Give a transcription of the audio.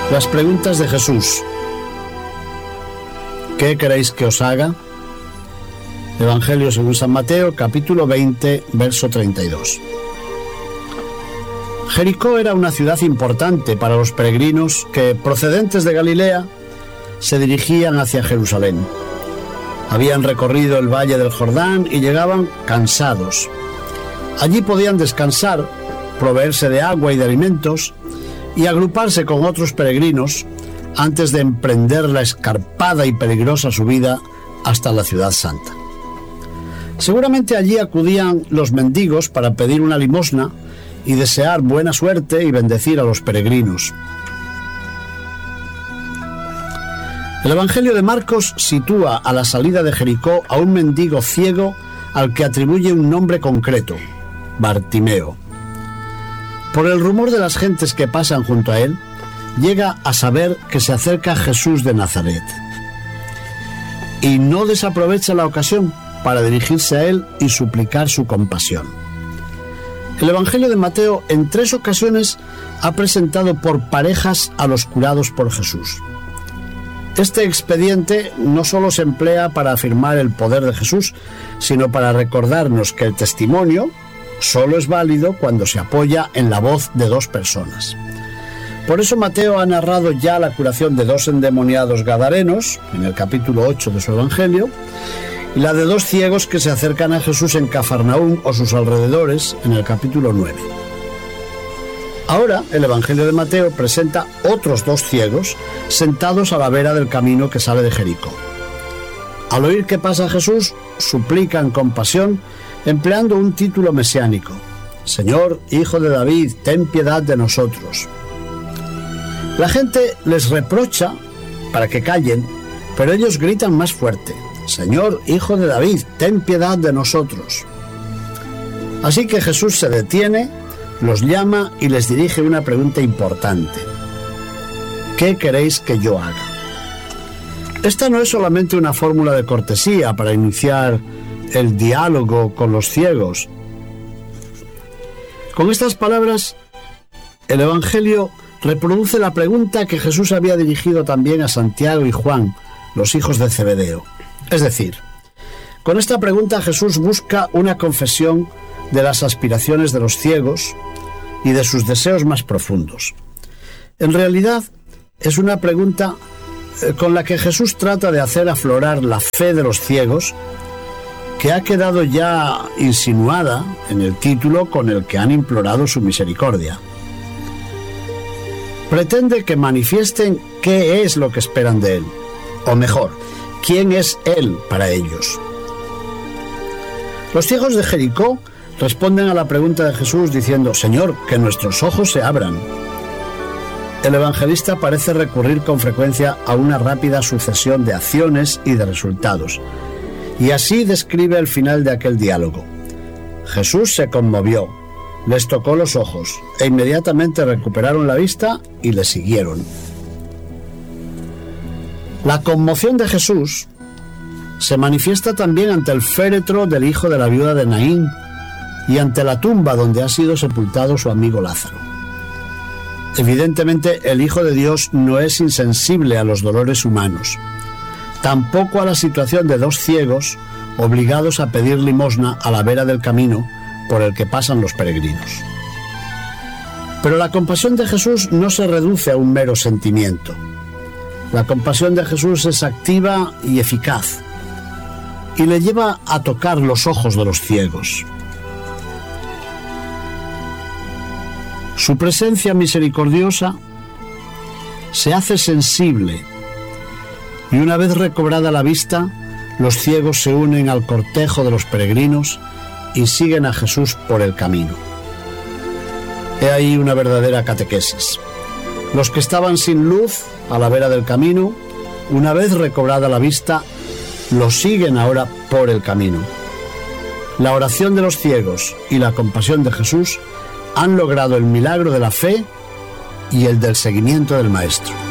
Las preguntas de Jesús. ¿Qué queréis que os haga? Evangelio según San Mateo, capítulo 20, verso 32. Jericó era una ciudad importante para los peregrinos que, procedentes de Galilea, se dirigían hacia Jerusalén. Habían recorrido el valle del Jordán y llegaban cansados. Allí podían descansar, proveerse de agua y de alimentos y agruparse con otros peregrinos antes de emprender la escarpada y peligrosa subida hasta la ciudad santa. Seguramente allí acudían los mendigos para pedir una limosna y desear buena suerte y bendecir a los peregrinos. El Evangelio de Marcos sitúa a la salida de Jericó a un mendigo ciego al que atribuye un nombre concreto, Bartimeo. Por el rumor de las gentes que pasan junto a él, llega a saber que se acerca Jesús de Nazaret. Y no desaprovecha la ocasión para dirigirse a él y suplicar su compasión. El Evangelio de Mateo en 3 ocasiones ha presentado por parejas a los curados por Jesús. Este expediente no solo se emplea para afirmar el poder de Jesús, sino para recordarnos que el testimonio solo es válido cuando se apoya en la voz de 2 personas. Por eso Mateo ha narrado ya la curación de 2 endemoniados gadarenos, en el capítulo 8 de su Evangelio, y la de 2 ciegos que se acercan a Jesús en Cafarnaúm o sus alrededores, en el capítulo 9. Ahora, el Evangelio de Mateo presenta otros 2 ciegos sentados a la vera del camino que sale de Jericó. Al oír que pasa Jesús, suplican compasión empleando un título mesiánico: Señor, Hijo de David, ten piedad de nosotros. La gente les reprocha para que callen, pero ellos gritan más fuerte: Señor, Hijo de David, ten piedad de nosotros. Así que Jesús se detiene, los llama y les dirige una pregunta importante: ¿qué queréis que yo haga? Esta no es solamente una fórmula de cortesía para iniciar el diálogo con los ciegos. Con estas palabras, el Evangelio reproduce la pregunta que Jesús había dirigido también a Santiago y Juan, los hijos de Zebedeo. Es decir, con esta pregunta Jesús busca una confesión de las aspiraciones de los ciegos y de sus deseos más profundos. En realidad, es una pregunta con la que Jesús trata de hacer aflorar la fe de los ciegos, que ha quedado ya insinuada en el título con el que han implorado su misericordia. Pretende que manifiesten qué es lo que esperan de él, o mejor, quién es él para ellos. Los ciegos de Jericó responden a la pregunta de Jesús diciendo: Señor, que nuestros ojos se abran. El evangelista parece recurrir con frecuencia a una rápida sucesión de acciones y de resultados, y así describe el final de aquel diálogo. Jesús se conmovió, les tocó los ojos, e inmediatamente recuperaron la vista y le siguieron. La conmoción de Jesús se manifiesta también ante el féretro del hijo de la viuda de Naín y ante la tumba donde ha sido sepultado su amigo Lázaro. Evidentemente, el Hijo de Dios no es insensible a los dolores humanos, tampoco a la situación de 2 ciegos obligados a pedir limosna a la vera del camino por el que pasan los peregrinos. Pero la compasión de Jesús no se reduce a un mero sentimiento. La compasión de Jesús es activa y eficaz, y le lleva a tocar los ojos de los ciegos. Su presencia misericordiosa se hace sensible, y una vez recobrada la vista, los ciegos se unen al cortejo de los peregrinos y siguen a Jesús por el camino. He ahí una verdadera catequesis. Los que estaban sin luz a la vera del camino, una vez recobrada la vista, lo siguen ahora por el camino. La oración de los ciegos y la compasión de Jesús han logrado el milagro de la fe y el del seguimiento del Maestro.